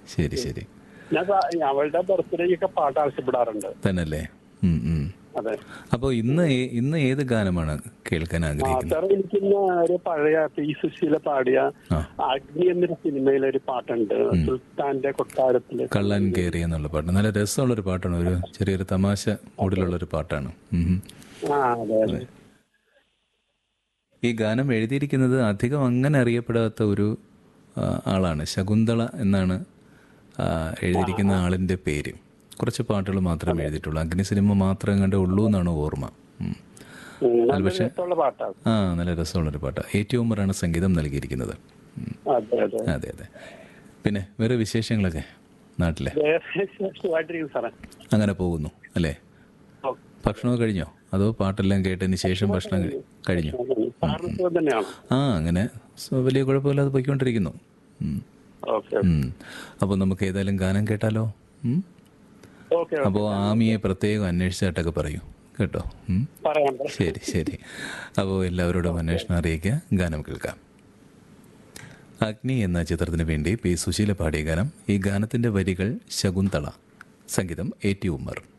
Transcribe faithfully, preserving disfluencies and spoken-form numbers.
ശരി ശരി. ഞാൻ സാ- അവളുടെ ബർത്ത്ഡേക്കൊക്കെ പാട്ട് ആവശ്യപ്പെടാറുണ്ട്. തന്നല്ലേ. ഉം, ഉം. അതെ. അപ്പോൾ ഇന്ന് ഏ- ഇന്ന് ഏത് ഗാനമാണ് കേൾക്കാൻ ആ ആഗ്രഹിക്കുന്നത്? സാർ, എനിക്കിന്ന് ഒരു പഴയ പി സുശീല പാടിയ ആ, അഗ്നി എന്നൊരു സിനിമയിലെ ഒരു പാട്ടുണ്ട്, സുൽത്താന്റെ കൊട്ടാരത്തില്. കള്ളൻ കേറി എന്നുള്ള പാട്ട് നല്ല രസമുള്ളൊരു പാട്ടാണ്. ഒരു ചെറിയൊരു തമാശ മൂഡിലുള്ളൊരു പാട്ടാണ്. ഉം, ഉം. ആ അതെ അതെ. ഈ ഗാനം എഴുതിയിരിക്കുന്നത് അധികം അങ്ങനെ അറിയപ്പെടാത്ത ഒരു ആ, ആളാണ്. ശകുന്തള എന്നാണ് ആ, എഴുതിയിരിക്കുന്ന ആളിൻ്റെ പേര്. കുറച്ച് പാട്ടുകൾ മാത്രമേ എഴുതിയിട്ടുള്ളൂ. അഗ്നി സിനിമ മാത്രം കണ്ടേ ഉള്ളൂ എന്നാണ് ഓർമ്മ. ഉം. ഉം, നല്ല പക്ഷേ രസമുള്ള പാട്ടാണ്. ആ നല്ല രസമുള്ളൊരു പാട്ട്. എ ടി ഉമ്മറാണ് സംഗീതം നൽകിയിരിക്കുന്നത്. ഉം. അതെ അതെ. അതെ അതെ. പിന്നെ വേറെ വിശേഷങ്ങളൊക്കെ നാട്ടിലെ വേറെ സുഖമായിട്ടിരിക്കും സാറേ. അങ്ങനെ പോകുന്നു അല്ലേ? ഓ, ഭക്ഷണമൊക്കെ കഴിഞ്ഞോ? അതോ പാട്ടെല്ലാം കേട്ടതിന് ശേഷം ഭക്ഷണം കഴി- കഴിഞ്ഞു? സാറിന് സുഖം തന്നെയാണ്. ആ അങ്ങനെ സ- വലിയ കുഴപ്പമില്ലാതെ പോയിക്കൊണ്ടിരിക്കുന്നു. ഉം. ഓക്കെ ഉം. അപ്പോൾ നമുക്ക് ഏതായാലും ഗാനം കേട്ടാലോ? ഉം. ഓക്കെ. അപ്പോൾ ആമിയെ പ്രത്യേകം അന്വേഷിച്ചായിട്ടൊക്കെ പറയൂ കേട്ടോ. ഉം. പറയാം പറയാം. ശരി ശരി. അപ്പോൾ എല്ലാവരോടും അന്വേഷണം അറിയിക്കുക. ഗാനം കേൾക്കാം. അഗ്നി എന്ന ചിത്രത്തിന് വേണ്ടി പി സുശീല പാടിയ ഗാനം. ഈ ഗാനത്തിൻ്റെ വരികൾ ശകുന്തള, സംഗീതം എ ടി ഉമ്മർ.